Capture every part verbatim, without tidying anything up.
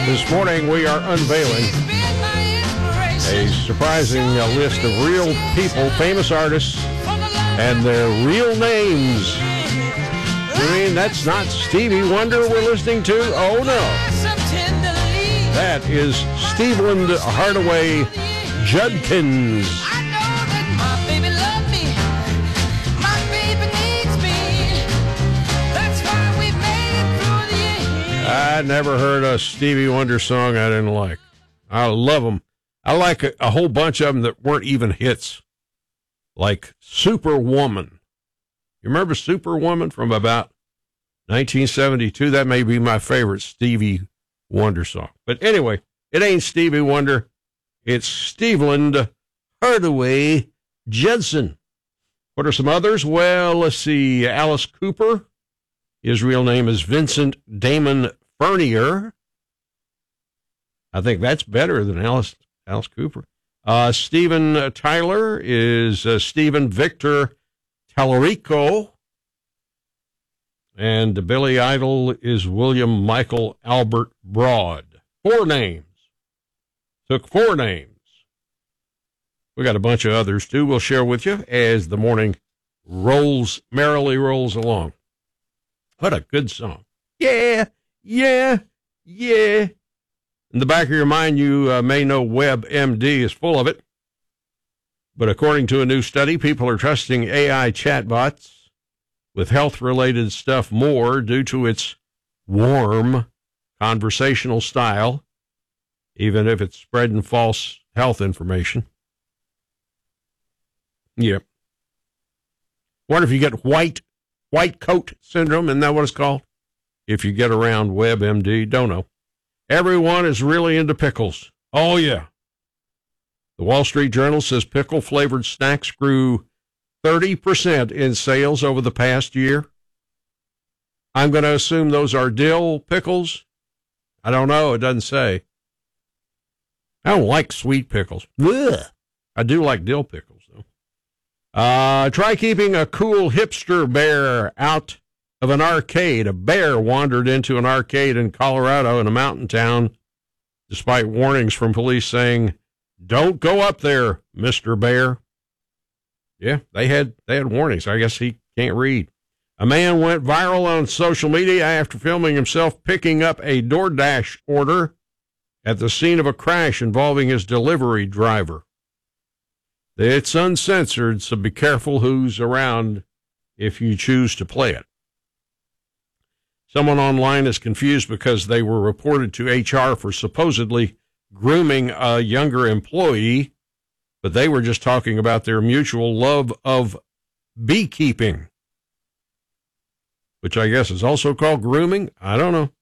This morning we are unveiling a surprising uh, list of real people, famous artists, and their real names. You mean that's not Stevie Wonder we're listening to? Oh, no. That is Stevland Hardaway Judkins. I never heard a Stevie Wonder song I didn't like. I love them. I like a, a whole bunch of them that weren't even hits, like Superwoman. You remember Superwoman from about nineteen seventy-two? That may be my favorite Stevie Wonder song. But anyway, it ain't Stevie Wonder. It's Stevland Hardaway Judson. What are some others? Well, let's see. Alice Cooper. His real name is Vincent Damon Fernier. I think that's better than Alice Alice Cooper. Uh, Steven Tyler is uh, Stephen Victor Tallarico. And Billy Idol is William Michael Albert Broad. Four names. Took four names. We got a bunch of others, too, we'll share with you as the morning rolls, merrily rolls along. What a good song. Yeah, yeah, yeah. In the back of your mind, you uh, may know WebMD is full of it. But according to a new study, people are trusting A I chatbots with health-related stuff more due to its warm conversational style, even if it's spreading false health information. Yep. What if you get white white coat syndrome? Isn't that what it's called? If you get around WebMD, don't know. Everyone is really into pickles. Oh, yeah. The Wall Street Journal says pickle-flavored snacks grew thirty percent in sales over the past year. I'm going to assume those are dill pickles. I don't know. It doesn't say. I don't like sweet pickles. Ugh. I do like dill pickles, though. Uh, try keeping a cool hipster bear out of an arcade. A bear wandered into an arcade in Colorado in a mountain town, despite warnings from police saying, "Don't go up there, Mister Bear." Yeah, they had they had warnings. I guess he can't read. A man went viral on social media after filming himself picking up a DoorDash order at the scene of a crash involving his delivery driver. It's uncensored, so be careful who's around if you choose to play it. Someone online is confused because they were reported to H R for supposedly grooming a younger employee, but they were just talking about their mutual love of beekeeping, which I guess is also called grooming. I don't know.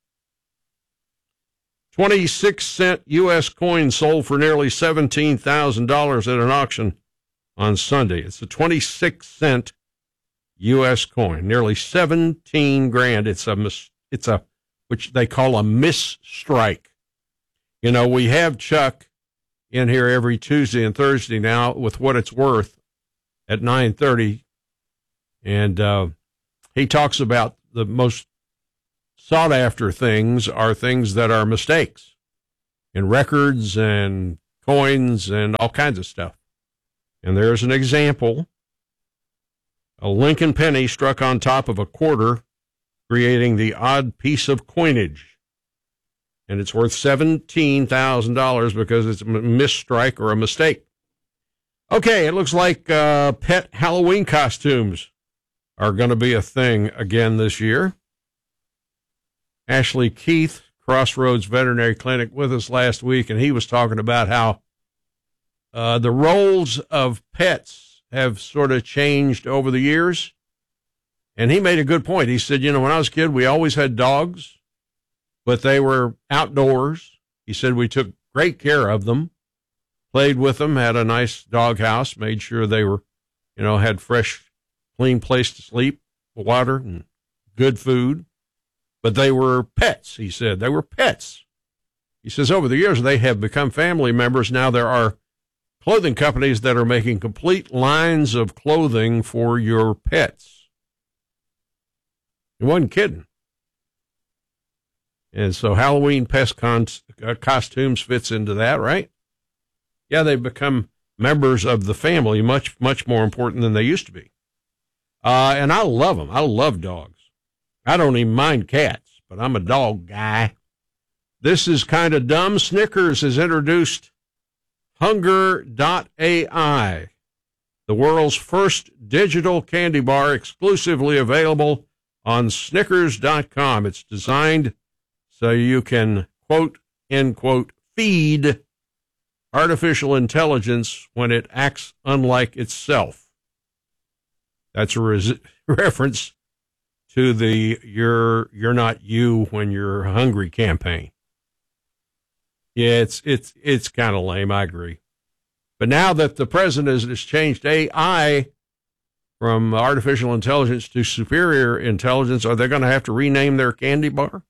twenty-six cent U S coin sold for nearly seventeen thousand dollars at an auction on Sunday. It's a twenty-six cent U S coin, nearly seventeen grand. It's a, it's a, which they call a misstrike. You know, we have Chuck in here every Tuesday and Thursday now with What It's Worth at nine thirty. And uh, he talks about the most sought after things are things that are mistakes in records and coins and all kinds of stuff. And there's an example. A Lincoln penny struck on top of a quarter, creating the odd piece of coinage. And it's worth seventeen thousand dollars because it's a misstrike or a mistake. Okay, it looks like uh, pet Halloween costumes are going to be a thing again this year. Ashley Keith, Crossroads Veterinary Clinic, with us last week, and he was talking about how uh, the roles of pets have sort of changed over the years. And he made a good point. He said, you know, when I was a kid, we always had dogs, but they were outdoors. He said we took great care of them, played with them, had a nice dog house, made sure they were, you know, had fresh, clean place to sleep, water, and good food. But they were pets, he said. They were pets. He says over the years, they have become family members. Now there are clothing companies that are making complete lines of clothing for your pets. He wasn't kidding. And so Halloween pest con- uh, costumes fits into that, right? Yeah, they've become members of the family, much, much more important than they used to be. Uh, and I love them. I love dogs. I don't even mind cats, but I'm a dog guy. This is kind of dumb. Snickers has introduced Hunger dot A I, the world's first digital candy bar exclusively available on Snickers dot com. It's designed so you can, quote, end quote, feed artificial intelligence when it acts unlike itself. That's a res- reference to the you're you're not you when you're hungry campaign. Yeah, it's it's it's kind of lame, I agree. But now that the president has changed A I from artificial intelligence to superior intelligence, are they going to have to rename their candy bar?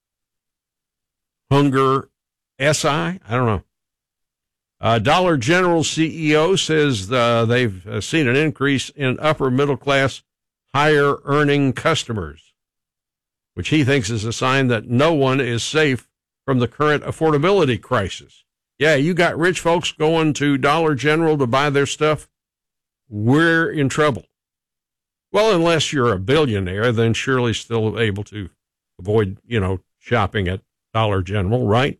Hunger S I? I don't know. Uh, Dollar General C E O says uh, they've uh, seen an increase in upper middle class, higher earning customers, which he thinks is a sign that no one is safe from the current affordability crisis. Yeah, you got rich folks going to Dollar General to buy their stuff. We're in trouble. Well, unless you're a billionaire, then surely still able to avoid, you know, shopping at Dollar General, right?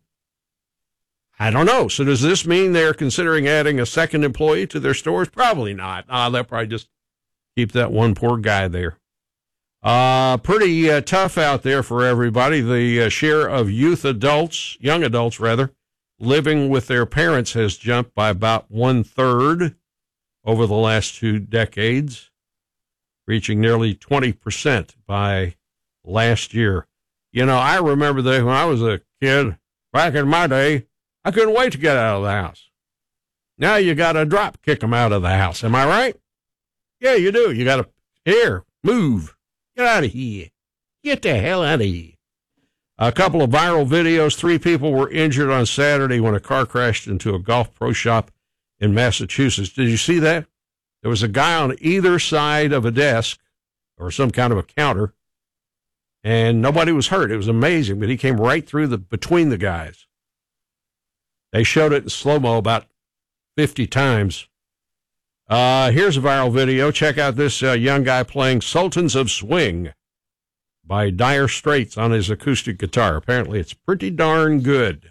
I don't know. So does this mean they're considering adding a second employee to their stores? Probably not. Uh, they'll probably just keep that one poor guy there. Uh, pretty uh, tough out there for everybody. The uh, share of youth adults, young adults rather, living with their parents has jumped by about one third over the last two decades, reaching nearly twenty percent by last year. You know, I remember that when I was a kid, back in my day, I couldn't wait to get out of the house. Now you got to drop kick them out of the house. Am I right? Yeah, you do. You got to, here, move. Get out of here. Get the hell out of here. A couple of viral videos. Three people were injured on Saturday when a car crashed into a golf pro shop in Massachusetts. Did you see that? There was a guy on either side of a desk or some kind of a counter, and nobody was hurt. It was amazing, but he came right through the between the guys. They showed it in slow-mo about fifty times. Uh, here's a viral video. Check out this uh, young guy playing Sultans of Swing by Dire Straits on his acoustic guitar. Apparently, it's pretty darn good.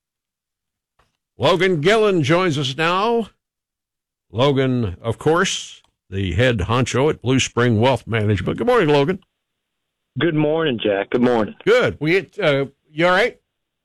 Logan Gillen joins us now. Logan, of course, the head honcho at Blue Spring Wealth Management. Good morning, Logan. Good morning, Jack. Good morning. Good. We get, uh, you all right?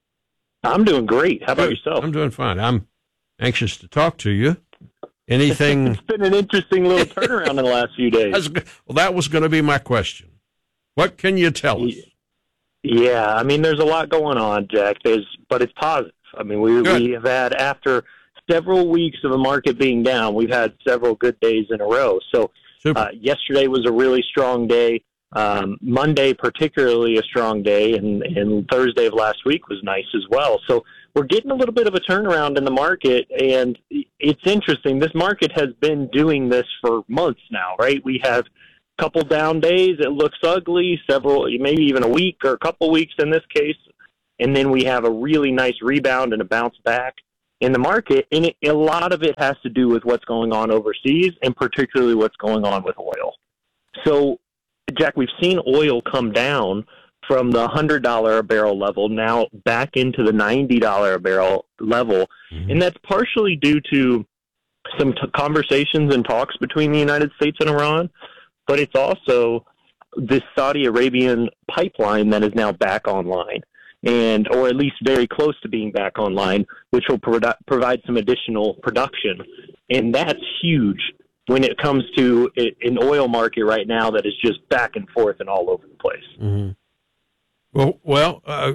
I'm doing great. How about Good. yourself? I'm doing fine. I'm anxious to talk to you. Anything? It's been an interesting little turnaround in the last few days. Well, that was going to be my question. What can you tell us? Yeah, I mean, there's a lot going on, Jack. There's, but it's positive. I mean, we Good. we have had, after several weeks of the market being down, we've had several good days in a row. So uh, yesterday was a really strong day. Um, Monday, particularly a strong day, and, and Thursday of last week was nice as well. So we're getting a little bit of a turnaround in the market, and it's interesting. This market has been doing this for months now, right? We have a couple down days. It looks ugly, several, maybe even a week or a couple weeks in this case, and then we have a really nice rebound and a bounce back in the market, and it, a lot of it has to do with what's going on overseas, and particularly what's going on with oil. So, Jack, we've seen oil come down from the one hundred dollars a barrel level now back into the ninety dollars a barrel level, mm-hmm. and that's partially due to some t- conversations and talks between the United States and Iran, but it's also this Saudi Arabian pipeline that is now back online, and or at least very close to being back online, which will pro- provide some additional production, and that's huge when it comes to an oil market right now that is just back and forth and all over the place. Mm-hmm. Well, well, uh,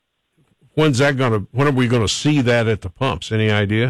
when's that going to? When are we going to see that at the pumps? Any idea?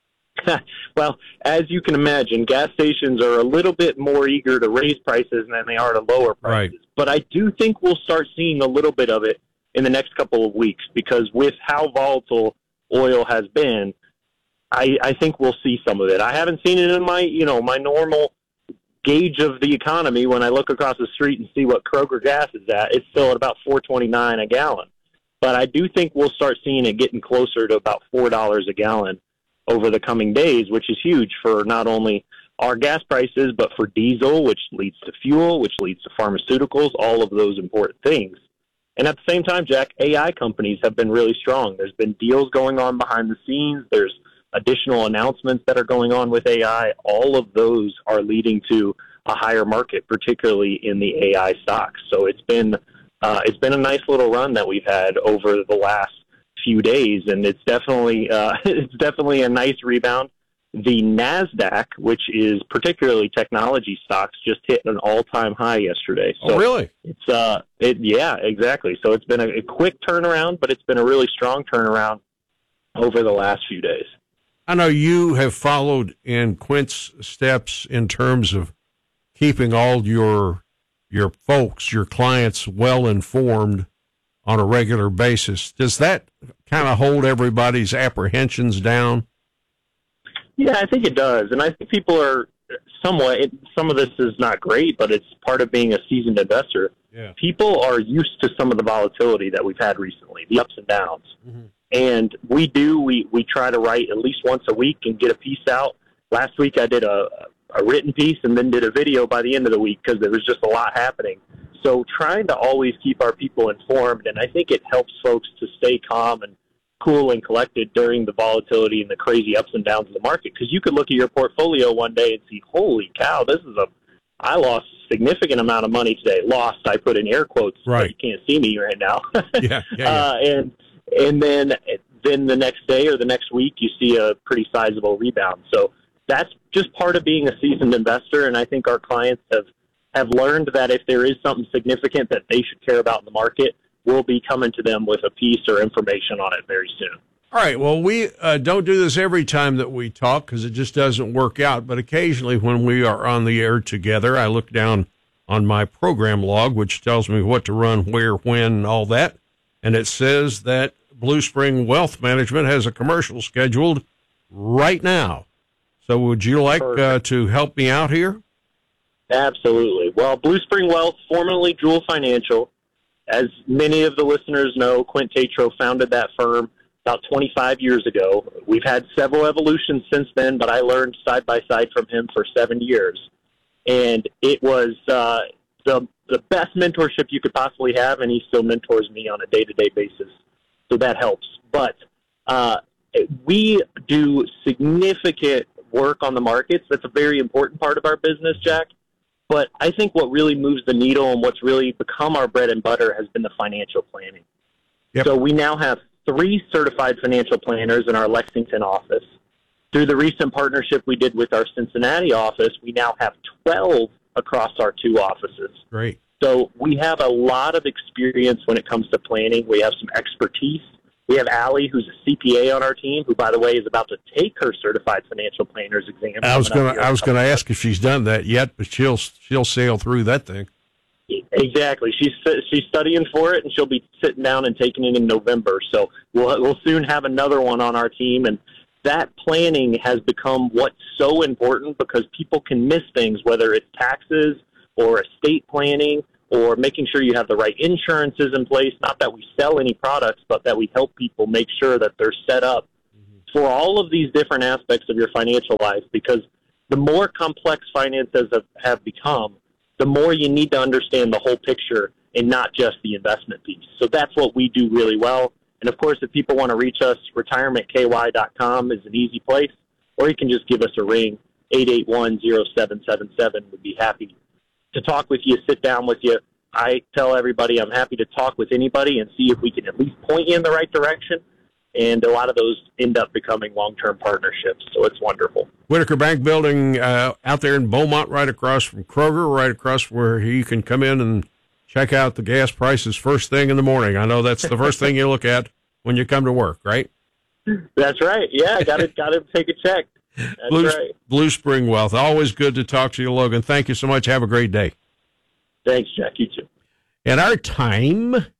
Well, as you can imagine, gas stations are a little bit more eager to raise prices than they are to lower prices. Right. But I do think we'll start seeing a little bit of it in the next couple of weeks, because with how volatile oil has been, I, I think we'll see some of it. I haven't seen it in my, you know, my normal gauge of the economy. When I look across the street and see what Kroger gas is at, it's still at about four twenty-nine a gallon. But I do think we'll start seeing it getting closer to about four dollars a gallon over the coming days, which is huge for not only our gas prices, but for diesel, which leads to fuel, which leads to pharmaceuticals, all of those important things. And at the same time, Jack, A I companies have been really strong. There's been deals going on behind the scenes. There's additional announcements that are going on with A I. All of those are leading to a higher market, particularly in the A I stocks. So it's been uh, it's been a nice little run that we've had over the last few days, and it's definitely uh, it's definitely a nice rebound. The NASDAQ, which is particularly technology stocks, just hit an all-time high yesterday. So oh, really? It's uh, it yeah, exactly. So it's been a, a quick turnaround, but it's been a really strong turnaround over the last few days. I know you have followed in Quint's steps in terms of keeping all your your folks, your clients, well informed on a regular basis. Does that kind of hold everybody's apprehensions down? Yeah, I think it does. And I think people are somewhat, it, some of this is not great, but it's part of being a seasoned investor. Yeah. People are used to some of the volatility that we've had recently, the ups and downs. Mm-hmm. And we do, we, we try to write at least once a week and get a piece out. Last week I did a, a written piece and then did a video by the end of the week because there was just a lot happening. So trying to always keep our people informed, and I think it helps folks to stay calm and cool and collected during the volatility and the crazy ups and downs of the market. Because you could look at your portfolio one day and see, holy cow, this is a, I lost a significant amount of money today. Lost, I put in air quotes, right. But you can't see me right now. yeah, yeah, yeah. Uh, and and then then the next day or the next week, you see a pretty sizable rebound. So that's just part of being a seasoned investor, and I think our clients have, have learned that if there is something significant that they should care about in the market, we'll be coming to them with a piece or information on it very soon. All right. Well, we uh, don't do this every time that we talk because it just doesn't work out. But occasionally when we are on the air together, I look down on my program log, which tells me what to run, where, when, and all that. And it says that Blue Spring Wealth Management has a commercial scheduled right now. So would you like uh, to help me out here? Absolutely. Well, Blue Spring Wealth, formerly Jewel Financial, as many of the listeners know, Quint Tatro founded that firm about twenty-five years ago. We've had several evolutions since then, but I learned side by side from him for seven years. And it was uh, the the best mentorship you could possibly have, and he still mentors me on a day-to-day basis. So that helps. But uh, we do significant work on the markets. That's a very important part of our business, Jack. But I think what really moves the needle and what's really become our bread and butter has been the financial planning. Yep. So we now have three certified financial planners in our Lexington office. Through the recent partnership we did with our Cincinnati office, we now have twelve across our two offices. Great. So we have a lot of experience when it comes to planning. We have some expertise. We have Allie, who's a C P A on our team, who, by the way, is about to take her certified financial planner's exam. I was going to I was going to ask if she's done that yet, but she'll she'll sail through that thing. Exactly. She's she's studying for it, and she'll be sitting down and taking it in November. So we'll we'll soon have another one on our team, and that planning has become what's so important because people can miss things, whether it's taxes or estate planning or making sure you have the right insurances in place. Not that we sell any products, but that we help people make sure that they're set up mm-hmm. for all of these different aspects of your financial life, because the more complex finances have, have become, the more you need to understand the whole picture and not just the investment piece. So that's what we do really well. And, of course, if people want to reach us, retirement k y dot com is an easy place, or you can just give us a ring, eight eight one, zero seven seven seven. We'd be happy to talk with you, sit down with you. I tell everybody I'm happy to talk with anybody and see if we can at least point you in the right direction. And a lot of those end up becoming long-term partnerships, so it's wonderful. Whitaker Bank Building uh, out there in Beaumont, right across from Kroger, right across where you can come in and check out the gas prices first thing in the morning. I know that's the first thing you look at when you come to work, right? That's right. Yeah, got to got to take a check. That's Blue, right. Blue Spring Wealth. Always good to talk to you, Logan. Thank you so much. Have a great day. Thanks, Jack. You too. And our time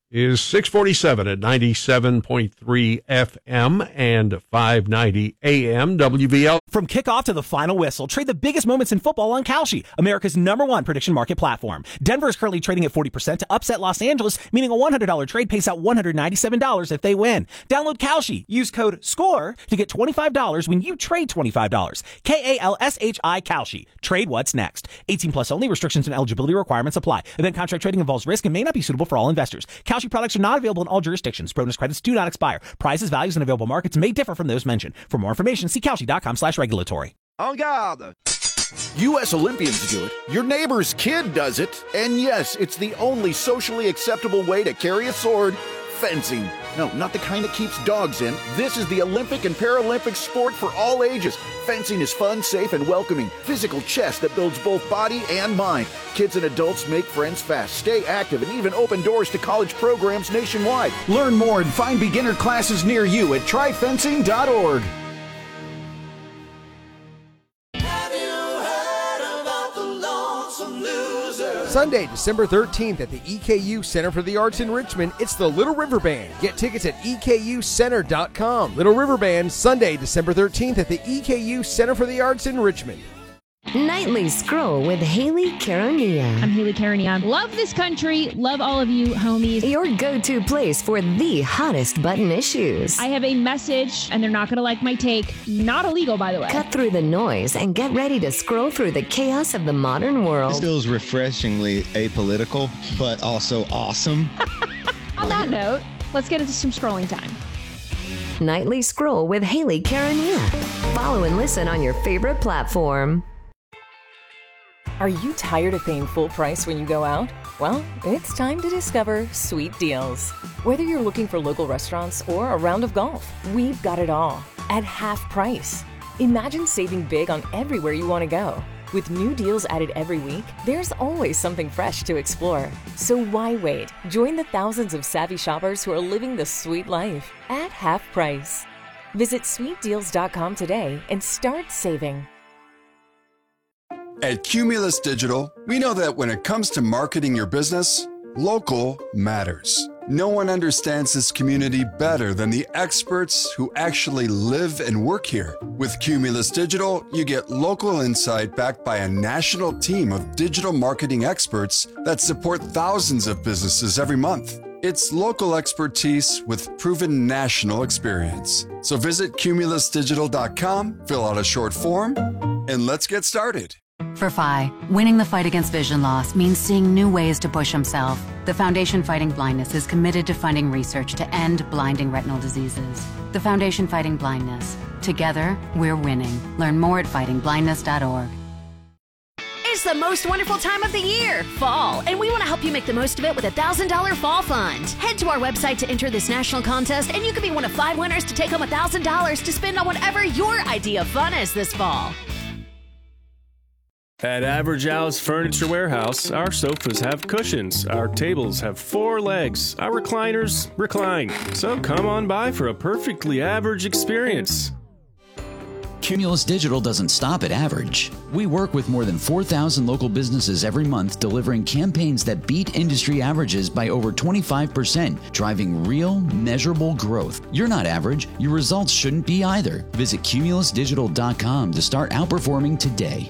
is six forty-seven at ninety-seven point three F M and five ninety A M W V L. From kickoff to the final whistle, trade the biggest moments in football on Kalshi, America's number one prediction market platform. Denver is currently trading at forty percent to upset Los Angeles, meaning a one hundred dollars trade pays out one hundred ninety-seven dollars if they win. Download Kalshi. Use code SCORE to get twenty-five dollars when you trade twenty-five dollars. K A L S H I Kalshi. Trade what's next. eighteen plus only. Restrictions and eligibility requirements apply. Event contract trading involves risk and may not be suitable for all investors. Kalshi products are not available in all jurisdictions. Bonus credits do not expire. Prices, values, and available markets may differ from those mentioned. For more information, see Kalshi.com slash regulatory. En garde! U S Olympians do it, your neighbor's kid does it, and yes, it's the only socially acceptable way to carry a sword, fencing. No, not the kind that keeps dogs in. This is the Olympic and Paralympic sport for all ages. Fencing is fun, safe, and welcoming. Physical chess that builds both body and mind. Kids and adults make friends fast, stay active, and even open doors to college programs nationwide. Learn more and find beginner classes near you at try fencing dot org. Sunday, December thirteenth at the E K U Center for the Arts in Richmond, it's the Little River Band. Get tickets at E K U center dot com. Little River Band, Sunday, December thirteenth at the E K U Center for the Arts in Richmond. Nightly Scroll with Haley Caronia. I'm Haley Caronia. Love this country. Love all of you, homies. Your go-to place for the hottest button issues. I have a message, and they're not going to like my take. Not illegal, by the way. Cut through the noise and get ready to scroll through the chaos of the modern world. This feels refreshingly apolitical, but also awesome. On that note, let's get into some scrolling time. Nightly Scroll with Haley Caronia. Follow and listen on your favorite platform. Are you tired of paying full price when you go out? Well, it's time to discover Sweet Deals. Whether you're looking for local restaurants or a round of golf, we've got it all at half price. Imagine saving big on everywhere you want to go. With new deals added every week, there's always something fresh to explore. So why wait? Join the thousands of savvy shoppers who are living the sweet life at half price. Visit sweet deals dot com today and start saving. At Cumulus Digital, we know that when it comes to marketing your business, local matters. No one understands this community better than the experts who actually live and work here. With Cumulus Digital, you get local insight backed by a national team of digital marketing experts that support thousands of businesses every month. It's local expertise with proven national experience. So visit cumulus digital dot com, fill out a short form, and let's get started. For Phi, winning the fight against vision loss means seeing new ways to push himself. The Foundation Fighting Blindness is committed to funding research to end blinding retinal diseases. The Foundation Fighting Blindness. Together, we're winning. Learn more at fighting blindness dot org. It's the most wonderful time of the year, fall, and we want to help you make the most of it with a one thousand dollars Fall Fund. Head to our website to enter this national contest, and you could be one of five winners to take home one thousand dollars to spend on whatever your idea of fun is this fall. At Average Al's Furniture Warehouse, our sofas have cushions, our tables have four legs, our recliners recline. So come on by for a perfectly average experience. Cumulus Digital doesn't stop at average. We work with more than four thousand local businesses every month, delivering campaigns that beat industry averages by over twenty-five percent, driving real, measurable growth. You're not average. Your results shouldn't be either. Visit cumulus digital dot com to start outperforming today.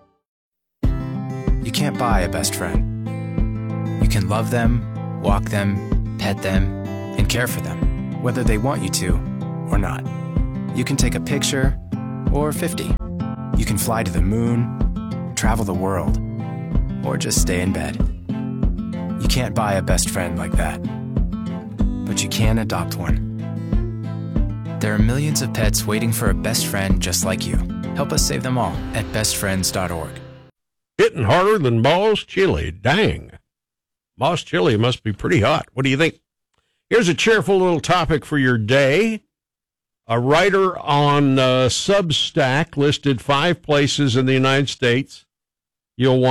You can't buy a best friend. You can love them, walk them, pet them, and care for them, whether they want you to or not. You can take a picture or fifty. You can fly to the moon, travel the world, or just stay in bed. You can't buy a best friend like that, but you can adopt one. There are millions of pets waiting for a best friend just like you. Help us save them all at best friends dot org. Hitting harder than Moss Chili. Dang. Moss Chili must be pretty hot. What do you think? Here's a cheerful little topic for your day. A writer on uh, Substack listed five places in the United States you'll want